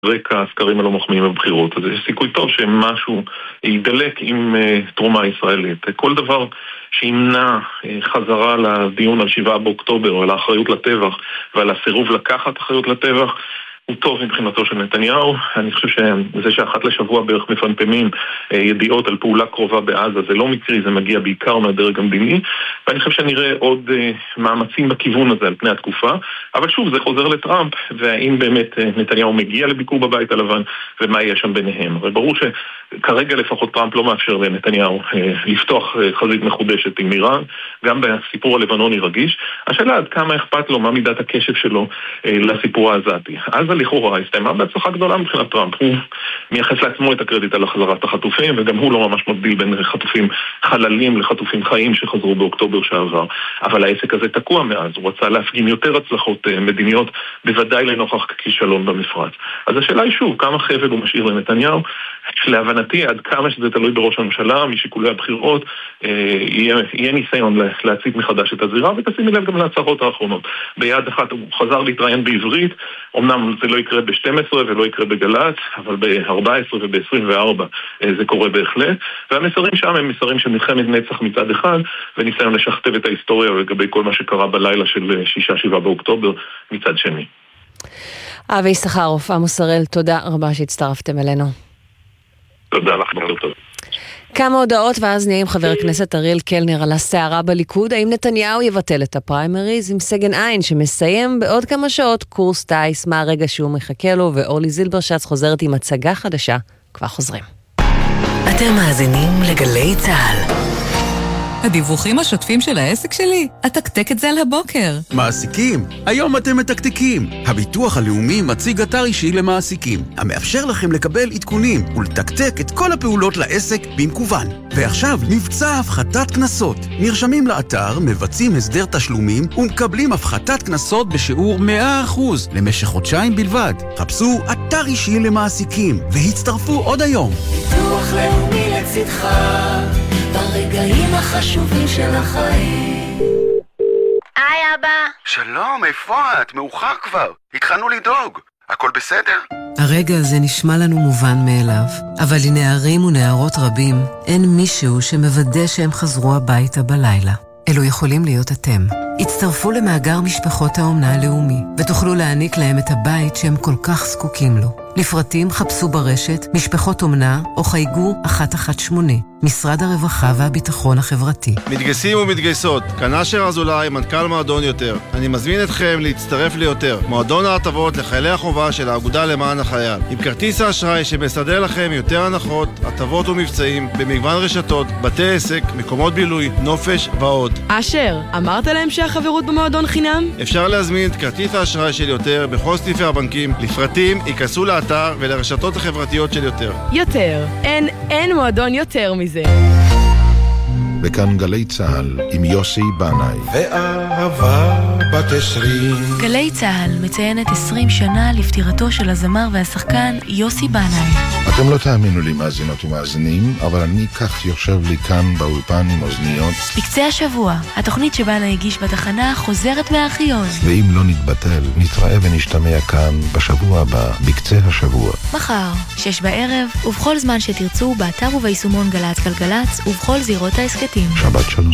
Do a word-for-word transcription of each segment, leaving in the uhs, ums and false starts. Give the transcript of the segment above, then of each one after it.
רקע הסקרים הלא מחמיאים בבחירות. אז יש סיכוי טוב שמשהו ידלק עם uh, תרומה ישראלית. כל דבר שימנע uh, חזרה לדיון על שבעה באוקטובר, או על האחריות לטבח ועל הסירוב לקחת אחריות לטבח, הוא טוב מבחינתו של נתניהו. אני חושב שזה שאחת לשבוע בערך מפמפמים ידיעות על פעולה קרובה בעזה, זה לא מקרי, זה מגיע בעיקר מהדרג המדיני, ואני חושב שנראה עוד מאמצים בכיוון הזה על פני התקופה. אבל שוב, זה חוזר לטראמפ, והאם באמת נתניהו מגיע לביקור בבית הלבן, ומה יהיה שם ביניהם. אבל ברור שכרגע לפחות טראמפ לא מאפשר לנתניהו לפתוח חזית מחודשת עם איראן, גם בסיפור הלבנוני רגיש. השאלה עד כמה אכפת לו, מה מידת הקשב שלו לסיפור העזתי. אז לכאורה הסתיימה בהצלחה גדולה מבחינת טראמפ. הוא מייחס לעצמו את הקרדיט על החזרת החטופים, וגם הוא לא ממש מבדיל בין חטופים חללים לחטופים חיים שחזרו באוקטובר שעבר. אבל העסק הזה תקוע מאז. הוא רצה להפגין יותר הצלחות מדיניות, בוודאי לנוכח כישלון במפרץ. אז השאלה היא שוב, כמה חבל הוא משאיר לנתניהו? להבנתי, עד כמה שזה תלוי בראש הממשלה, משיקולי הבחירות, יהיה, יהיה ניסיון להציג מחדש את הזירה, ותשימי לב גם להצהרות האחרונות. ביד אחת הוא חזר להתראיין בעברית, אמנם זה לא יקרה ב-שתים עשרה ולא יקרה בגל"צ, אבל ב-ארבע עשרה וב-עשרים וארבע זה קורה בהחלט, והמסרים שם הם מסרים של מלחמת נצח מצד אחד, וניסיון לשכתב את ההיסטוריה לגבי כל מה שקרה בלילה של שישה שבעה באוקטובר מצד שני. אבי סחרוף, עמוס הראל, תודה רבה שהצטרפתם אלינו. תודה לך, בוקר טוב. כמה הודעות ואז נהיה עם חבר הכנסת אריאל קלנר על הסערה בליכוד. האם נתניהו יבטל את הפריימריז עם סגן עין שמסיים בעוד כמה שעות קורס טייס, מה הרגע שהוא מחכה לו, ואורלי זילברשץ חוזרת עם הצגה חדשה. כבר חוזרים. אתם מאזינים לגלי צהל. הדיווחים השוטפים של העסק שלי? אתקתק את זה על הבוקר. מעסיקים, היום אתם מתקתקים. הביטוח הלאומי מציג אתר אישי למעסיקים, המאפשר לכם לקבל עדכונים ולתקתק את כל הפעולות לעסק במקוון. ועכשיו מבצע הפחתת כנסות. נרשמים לאתר, מבצעים הסדר תשלומים ומקבלים הפחתת כנסות בשיעור מאה אחוז למשך חודשיים בלבד. חפשו אתר אישי למעסיקים והצטרפו עוד היום. ביטוח לאומי לצדך ברגעים החשובים של החיים. היי אבא. שלום, איפה את? מאוחר כבר. התחלנו לדאוג. הכל בסדר? הרגע הזה נשמע לנו מובן מאליו, אבל לנערים ונערות רבים אין מישהו שמוודא שהם חזרו הביתה בלילה. אלו יכולים להיות אתם. הצטרפו למאגר משפחות האומנה הלאומי, ותוכלו להעניק להם את הבית שהם כל כך זקוקים לו. לפרטים חפשו ברשת משפחות אומנה או חייגו אחת אחת שמונה, משרד הרווחה והביטחון החברתי. מתגייסים ומתגייסות, כאן אשר אזולאי, מנכ"ל מועדון יותר. אני מזמין אתכם להצטרף ליותר, מועדון ההטבות לחיילי החובה של האגודה למען החייל. עם כרטיס האשראי שמסדר לכם יותר הנחות, הטבות ומבצעים, במגוון רשתות, בתי עסק, מקומות בילוי, נופש ועוד. אשר, אמרת להם שהחברות במועדון חינם? אפשר להזמין את כרטיס האשראי של יותר בכל סניפי הבנקים. לפרטים ייכנסו לאתר ולרשתות החברתיות של יותר. יותר. אין, אין מועדון יותר מזה. וכאן גלי צהל עם יוסי בנאי. ואהבה בת עשרים. גלי צהל מציינת עשרים שנה לפטירתו של הזמר והשחקן יוסי בנאי. אתם לא תאמינו לי מאזינות ומאזינים, אבל אני כך יושב לי כאן באולפן עם אוזניות. בקצה השבוע, התוכנית שבנאי הגיש בתחנה חוזרת מהארכיון. ואם לא נתבטל, נתראה ונשתמע כאן בשבוע הבא, בקצה השבוע. מחר, שש בערב, ובכל זמן שתרצו, באתר וביישומון גלץ גלגלץ, ובכל זירות העסקתים. שבת שלום.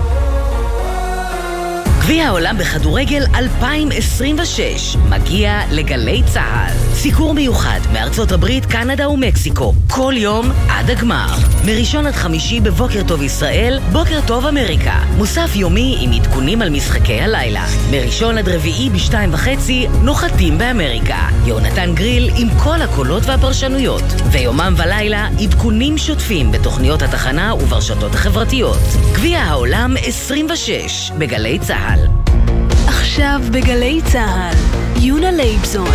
גביע העולם בכדורגל אלפיים עשרים ושש מגיע לגלי צהל. סיקור מיוחד מארצות הברית, קנדה ומקסיקו, כל יום עד הגמר. מראשון עד חמישי בבוקר טוב ישראל, בוקר טוב אמריקה. מוסף יומי עם עדכונים על משחקי הלילה. מראשון עד רביעי בשתיים וחצי, נוחתים באמריקה. יונתן גריל עם כל הקולות והפרשנויות. ויומם ולילה, עדכונים שוטפים בתוכניות התחנה וברשתות החברתיות. גביע העולם עשרים ושש בגלי צהל. עכשיו בגלי צהל, יונה לייבזון.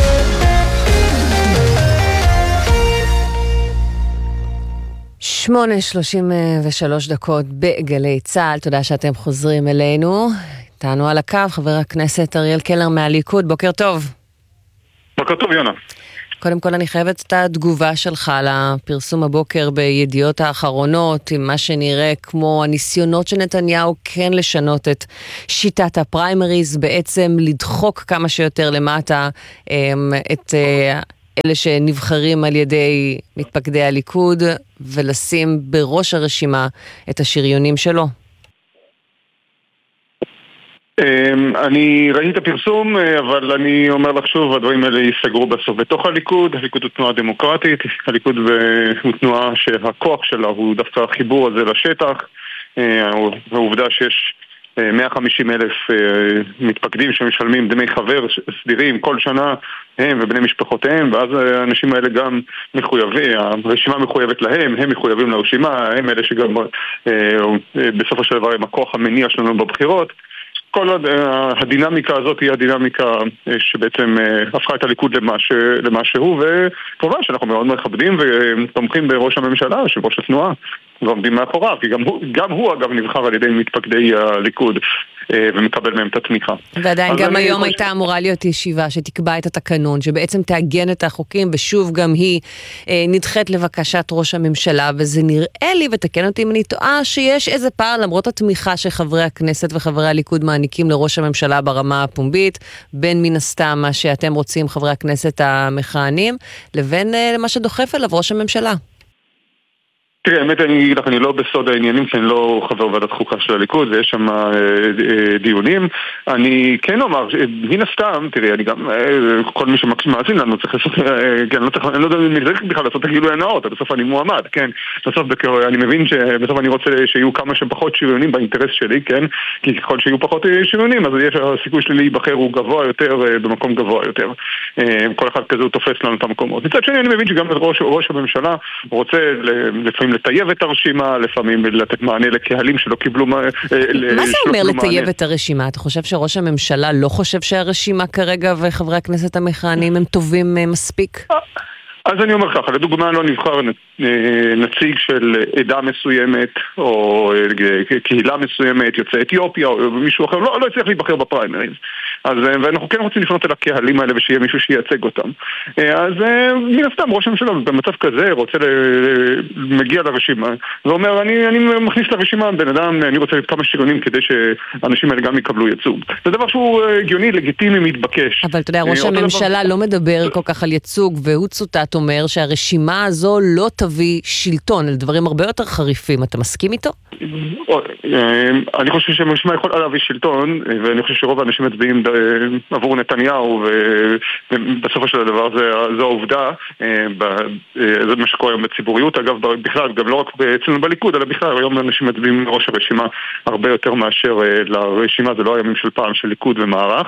שמונה שלושים ושלוש דקות בגלי צהל. תודה שאתם חוזרים אלינו. איתנו על הקו חבר הכנסת אריאל קלנר מהליכוד. בוקר טוב. בוקר טוב יונה. קודם כל אני חייבת את התגובה שלך לפרסום הבוקר בידיעות האחרונות, עם מה שנראה כמו הניסיונות של נתניהו כן לשנות את שיטת הפריימריז, בעצם לדחוק כמה שיותר למטה את אלה שנבחרים על ידי מתפקדי הליכוד, ולשים בראש הרשימה את השריונים שלו? אני ראיתי את הפרסום, אבל אני אומר לך שוב, הדברים האלה ייסגרו בסוף בתוך הליכוד. הליכוד הוא תנועה דמוקרטית, הליכוד הוא תנועה שהכוח שלה הוא דווקא החיבור הזה לשטח. העובדה שיש מאה וחמישים אלף מתפקדים שמשלמים דמי חבר סדירים כל שנה, הם ובני משפחותיהם, ואז האנשים האלה גם מחויבים, הרשימה מחויבת להם, הם מחויבים לרשימה, הם אלה שגם בסופו של דבר הם הכוח המניע שלנו בבחירות. כל הדינמיקה הזאת היא הדינמיקה שבעצם הפכה את הליכוד למה, ש... למה שהוא, וכמובן שאנחנו מאוד מכבדים ותומכים בראש הממשלה, שבראש התנועה, ועומדים מאחוריו, כי גם הוא, גם הוא אגב נבחר על ידי מתפקדי הליכוד ומקבל מהם את התמיכה. ועדיין גם היום חושב... הייתה אמורה להיות ישיבה שתקבע את התקנון, שבעצם תאגן את החוקים, ושוב גם היא אה, נדחית לבקשת ראש הממשלה, וזה נראה לי, ותקן אותי אם אני טועה, שיש איזה פער, למרות התמיכה שחברי הכנסת וחברי הליכוד מעניקים לראש הממשלה ברמה הפומבית, בין מן הסתם מה שאתם רוצים חברי הכנסת המכהנים, לבין אה, מה שדוחף אליו ראש הממשלה. תראה, האמת אני אגיד לך, אני לא בסוד העניינים, כי אני לא חבר ועדת חוקה של הליכוד, ויש שם אה, אה, דיונים. אני כן אומר, מן הסתם, תראי, אני גם, אה, כל מי שמאזין לנו צריך לעשות, אה, כן, אני לא, צריך, אני לא יודע אם אני צריך בכלל לעשות את הגילוי הנאות, בסוף אני מועמד, כן, בסוף אני מבין שבסוף אני רוצה שיהיו כמה שפחות שריונים באינטרס שלי, כן, כי ככל שיהיו פחות שריונים, אז יש הסיכוי שלי להיבחר הוא גבוה יותר, אה, במקום גבוה יותר. אה, כל אחד כזה הוא תופס לנו את המקומות. מצד שני, אני מבין שגם ראש, ראש הממשלה רוצה לפעמים לטייב את הרשימה, לפעמים לתת מענה לקהלים שלא קיבלו... מה זה אומר לטייב את הרשימה? אתה חושב שראש הממשלה לא חושב שהרשימה כרגע וחברי הכנסת המכהנים הם טובים מספיק? אז אני אומר ככה, לדוגמה לא נבחר נציג של עדה מסוימת או קהילה מסוימת, יוצא אתיופיה או מישהו אחר, לא, לא הצליח להיבחר בפריימריז. אז, ואנחנו כן רוצים לפנות אל הקהלים האלה ושיהיה מישהו שייצג אותם. אז מן הסתם ראש הממשלה במצב כזה רוצה מגיע לרשימה ואומר, אני, אני מכניס לרשימה בן אדם, אני רוצה כמה שריונים כדי שאנשים האלה גם יקבלו ייצוג. זה דבר שהוא הגיוני, לגיטימי, מתבקש. אבל אתה יודע, ראש הממשלה לא מדבר כל כך על ייצוג, והוא צוטט אומר שהרשימה הזו לא תביא שלטון, על דברים הרבה יותר חריפים. אתה מסכים איתו? אני חושב שהרשימה יכולה להביא שלטון, ואני חושב שרוב האנשים מצביעים עבור נתניהו, ובסופו של דבר זו העובדה, זה מה שקורה היום בציבוריות, אגב בכלל, גם לא רק אצלנו בליכוד, אלא בכלל היום אנשים מצביעים לראש הרשימה הרבה יותר מאשר לרשימה, זה לא הימים של פעם של ליכוד ומערך.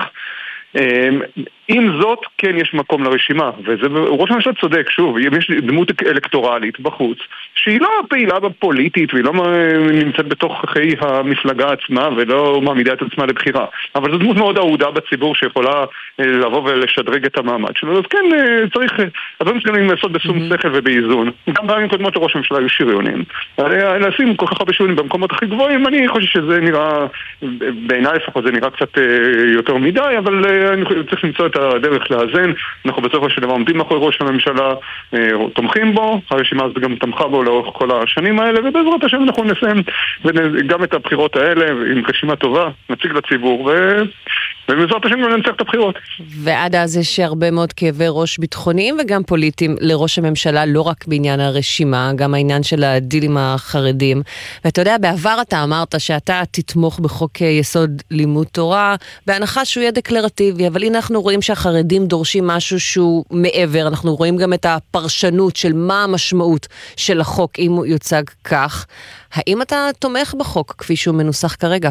עם זאת, כן יש מקום לרשימה, וראש הממשלה צודק, שוב, אם יש דמות אלקטורלית בחוץ, שהיא לא פעילה בפוליטית, והיא לא נמצאת בתוך חיי המפלגה עצמה, ולא מעמידה את עצמה לבחירה, אבל זו דמות מאוד אהודה בציבור, שיכולה לבוא ולשדרג את המעמד שלו, אז כן, צריך, הדברים שגם לעשות בשום שכל ובאיזון, גם פעמים קודמות לראש הממשלה היו שריונים, לשים כל כך הרבה שריונים במקומות הכי גבוהים, אני חושב שזה נראה, בעיניי לפחות זה נראה קצת יותר מדי, אבל אני צריך למצוא את הדרך לאזן. אנחנו בסופו של דבר עומדים מאחורי ראש הממשלה, תומכים בו, הרשימה הזאת גם תמכה בו לאורך כל השנים האלה, ובעזרת השם אנחנו נסיים גם את הבחירות האלה עם רשימה טובה, נציג לציבור, ובעזרת השם גם ננצח את הבחירות. ועד אז יש הרבה מאוד כאבי ראש ביטחוניים וגם פוליטיים לראש הממשלה, לא רק בעניין הרשימה, גם העניין של הדילים החרדים. ואתה יודע, בעבר אתה אמרת שאתה תתמוך בחוק יסוד לימוד תורה, בהנחה שהוא יהיה דקלרטיבי, אבל הנה אנחנו רואים שהחרדים דורשים משהו שהוא מעבר, אנחנו רואים גם את הפרשנות של מה המשמעות של החוק אם הוא יוצג כך. האם אתה תומך בחוק כפי שהוא מנוסח כרגע?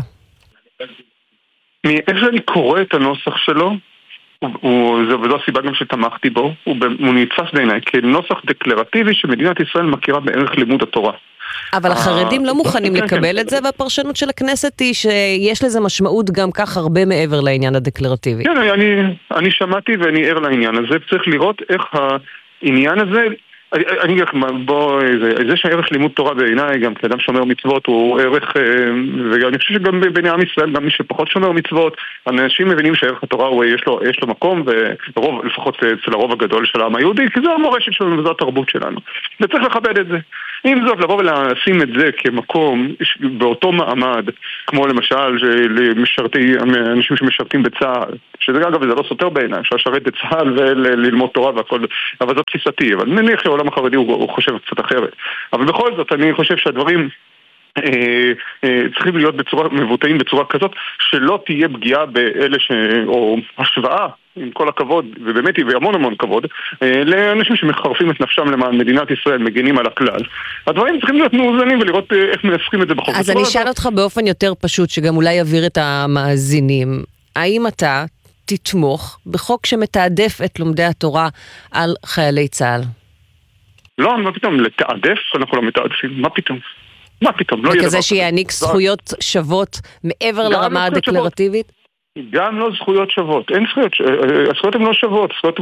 מאיך שאני קורא את הנוסח שלו, וזו הסיבה גם שתמכתי בו, הוא נתפס בעיניי כנוסח דקלרטיבי שמדינת ישראל מכירה בערך לימוד התורה. אבל החרדים לא מוכנים לקבל את זה, והפרשנות של הכנסת היא שיש לזה משמעות גם כך הרבה מעבר לעניין הדקלרטיבי. כן, אני, אני שמעתי ואני ער לעניין הזה, צריך לראות איך העניין הזה, אני אגיד לך, בוא, זה שהערך לימוד תורה בעיניי, גם כאדם שומר מצוות, הוא ערך, ואני חושב שגם בעיני עם ישראל, גם מי שפחות שומר מצוות, אנשים מבינים שערך התורה הוא, יש לו, יש לו מקום, ורוב, לפחות אצל הרוב הגדול של העם היהודי, כי זו המורשת שלנו וזו התרבות שלנו. וצריך לכבד את זה. עם זאת, לבוא ולשים את זה כמקום, באותו מעמד, כמו למשל, למשרתי, אנשים שמשרתים בצה"ל, שזה אגב, זה לא סותר בעיניי, אפשר לשרת בצה"ל וללמוד תורה והכל, אבל זו תפיסתי, אבל נניח שהעולם החרדי הוא, הוא חושב קצת אחרת. אבל בכל זאת, אני חושב שהדברים אה, אה, צריכים להיות בצורה, מבוטאים בצורה כזאת, שלא תהיה פגיעה באלה ש... או השוואה, עם כל הכבוד, ובאמת היא והמון המון כבוד, אה, לאנשים שמחרפים את נפשם למען מדינת ישראל, מגינים על הכלל. הדברים צריכים להיות מאוזנים ולראות אה, איך מנסחים את זה בחוק. אז אני אשאל אותך באופן יותר פשוט, שגם אולי יעביר את המאזינים. האם אתה תתמוך בחוק שמתעדף את לומדי התורה על חיילי צה"ל? לא, מה פתאום, לתעדף אנחנו לא מתעדפים, מה פתאום? מה פתאום? וכזה שיעניק זכויות שוות מעבר לרמה הדקלרטיבית? גם לא זכויות שוות, אין זכויות, הזכויות הן לא שוות, זכויות,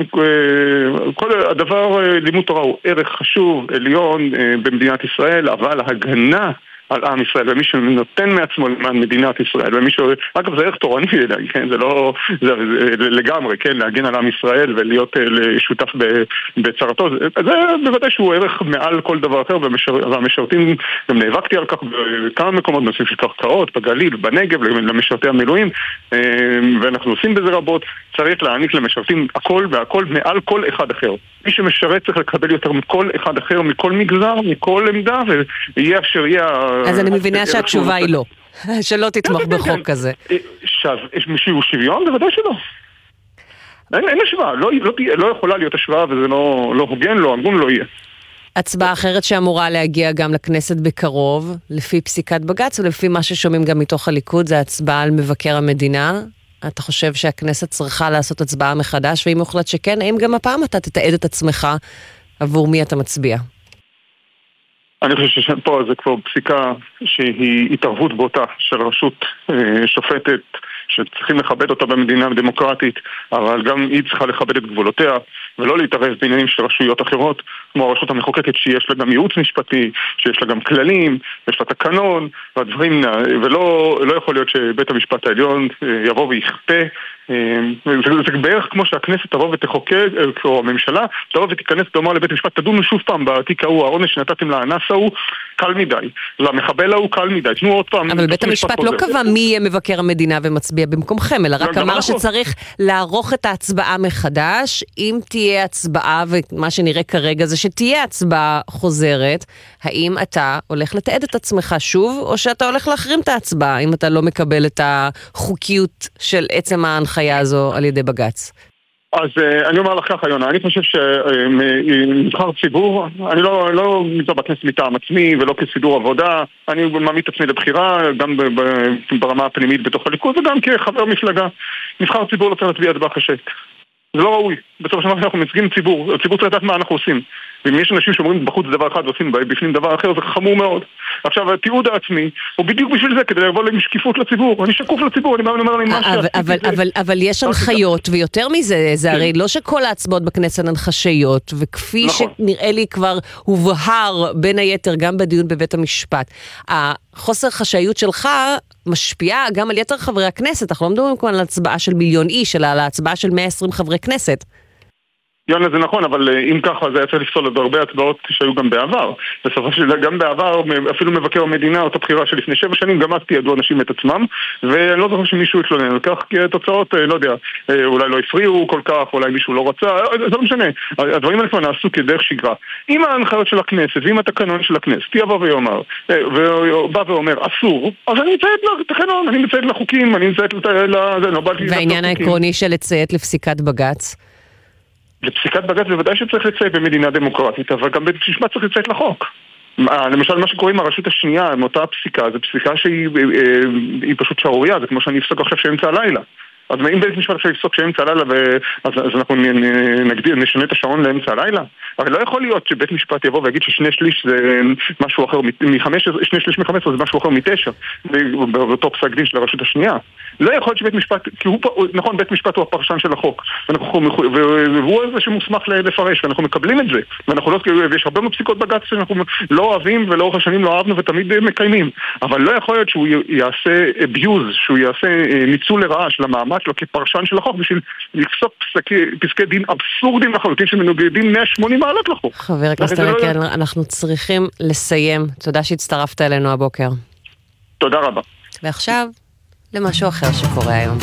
כל הדבר, לימוד תורה הוא ערך חשוב, עליון במדינת ישראל, אבל הגנה על עם ישראל, ומי שנותן מעצמו למען מדינת ישראל, ומי ש... אגב, זה ערך תורני, כן? זה לא... זה, זה לגמרי, כן? להגן על עם ישראל ולהיות שותף בצרתו, זה, זה בוודאי שהוא ערך מעל כל דבר אחר, והמשר... והמשרתים, גם נאבקתי על כך בכמה מקומות, נושאים של קרקעות, בגליל, בנגב, למשרתי המילואים, ואנחנו עושים בזה רבות, צריך להעניק למשרתים הכל והכל מעל כל אחד אחר. מי שמשרת צריך לקבל יותר מכל אחד אחר, מכל מגזר, מכל עמדה, ויהיה אשר יהיה... אז אני מבינה שהתשובה היא לא. שלא תתמוך בחוק כזה. יש מישהו שוויון? בוודאי שלא. אין השוואה. לא יכולה להיות השוואה, וזה לא הוגן, לא הגון, לא יהיה. הצבעה אחרת שאמורה להגיע גם לכנסת בקרוב, לפי פסיקת בג"ץ, ולפי מה ששומעים גם מתוך הליכוד, זה הצבעה על מבקר המדינה. אתה חושב שהכנסת צריכה לעשות הצבעה מחדש, ואם הוחלט שכן, האם גם הפעם אתה תתעד את עצמך עבור מי אתה מצביע? אני חושב שפה זה כבר פסיקה שהיא התערבות בוטה של רשות אה, שופטת, שצריכים לכבד אותה במדינה דמוקרטית, אבל גם היא צריכה לכבד את גבולותיה, ולא להתערב בעניינים של רשויות אחרות, כמו הרשות המחוקקת שיש לה גם ייעוץ משפטי, שיש לה גם כללים, יש לה תקנון, והדברים, ולא לא יכול להיות שבית המשפט העליון יבוא ויכפה, זה בערך כמו שהכנסת תבוא ותחוקק, או הממשלה, תבוא ותיכנס ואומר לבית המשפט, תדונו שוב פעם בתיק ההוא, העונש שנתתם לאנס ההוא, קל מדי, למחבל ההוא קל מדי, תנו עוד פעם. אבל בית המשפט לא קבע מי יהיה מבקר המדינה ומצביע במקומכם, אלא רק אמר שצריך לערוך את ההצבעה מחדש, אם תהיה הצבעה, ומה שנראה כרגע זה שתהיה הצבעה חוזרת, האם אתה הולך לתעד את עצמך שוב, או שאתה הולך להחרים את ההצבעה, אם אתה לא מקבל את החוקיות של עצם ההנחיה הזו על ידי בג"ץ? אז אני אומר לך ככה, יונה, אני חושב שנבחר ציבור, אני לא, לא נמצא בכנסת מטעם עצמי ולא כסידור עבודה, אני מעמיד את עצמי לבחירה, גם ברמה הפנימית בתוך הליכוד וגם כחבר מפלגה. נבחר ציבור לא צריך להצביע הצבעה חשאית. זה לא ראוי. בסופו של דבר אנחנו מייצגים ציבור, הציבור צריך לדעת מה אנחנו עושים. ואם יש אנשים שאומרים בחוץ דבר אחד ועושים בפנים דבר אחר, זה חמור מאוד. עכשיו, התיעוד העצמי הוא בדיוק בשביל זה, כדי לבוא לשקיפות לציבור. אני שקוף לציבור, אני אומר לי מה שעשיתי. אבל יש הנחיות, ויותר מזה, זה הרי לא שכל ההצבעות בכנסת הן חשאיות, וכפי שנראה לי כבר הובהר בין היתר גם בדיון בבית המשפט. החוסר חשאיות שלך משפיעה גם על יתר חברי הכנסת. אנחנו לא מדברים כאן על הצבעה של מיליון איש, אלא על ההצבעה של מאה ועשרים חברי כנסת. יונה, זה נכון, אבל אם ככה זה יצא לפסול עוד הרבה הצבעות שהיו גם בעבר. בסופו של דבר, גם בעבר, אפילו מבקר המדינה, אותה בחירה שלפני שבע שנים, גם אז תיעדו אנשים את עצמם, ואני לא זוכר שמישהו התלונן על כך, כי התוצאות, לא יודע, אולי לא הפריעו כל כך, אולי מישהו לא רצה, זה לא משנה. הדברים האלה כבר נעשו כדרך שגרה. אם ההנחיות של הכנסת, ואם התקנון של הכנסת, יבוא ויאמר, ובא ואומר, אסור, אז אני אציית לתקנון, אני מציית לחוקים, אני מציית לזה, והעניין העקרוני של לציית לפסיקת בג"ץ? לפסיקת בג"ץ בוודאי שצריך לציית במדינה דמוקרטית, אבל גם בית משפט צריך לציית לחוק. למשל, מה שקוראים הרשות השנייה, מאותה פסיקה, זו פסיקה שהיא פשוט שערוריה, זה כמו שאני אפסוק עכשיו שאמצע הלילה. אז אם בית משפט עכשיו יפסוק שאמצע הלילה, אז אנחנו נשנה את השעון לאמצע הלילה? אבל לא יכול להיות שבית משפט יבוא ויגיד ששני שליש זה משהו אחר, שני שליש מחמש זה משהו אחר מתשע, באותו פסק דין של הרשות השנייה. לא יכול להיות שבית משפט, כי הוא, נכון, בית משפט הוא הפרשן של החוק, והוא זה שמוסמך לפרש, ואנחנו מקבלים את זה, ואנחנו לא, ויש הרבה מפסיקות בג"ץ שאנחנו לא אוהבים ולאורך השנים לא אהבנו ותמיד מקיימים, אבל לא יכול להיות שהוא יעשה abuse, שהוא יעשה ניצול לרעה של המעמד שלו כפרשן של החוק, בשביל לפסוק פסקי דין אבסורדים לחלוטין שמנוגדים מאה ושמונים מעלות לחוק. חבר הכנסת קלנר, אנחנו צריכים לסיים. תודה שהצטרפת אלינו הבוקר. תודה רבה. ועכשיו, למשהו אחר שקורה היום.